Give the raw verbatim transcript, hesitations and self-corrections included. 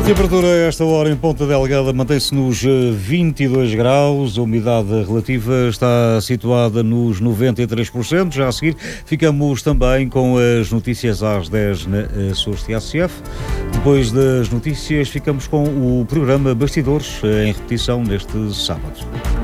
A temperatura a esta hora em Ponta Delgada mantém-se nos vinte e dois graus, a umidade relativa está situada nos noventa e três por cento. Já a seguir ficamos também com as notícias às dez na Açores T S F. Depois das notícias ficamos com o programa Bastidores em repetição neste sábado.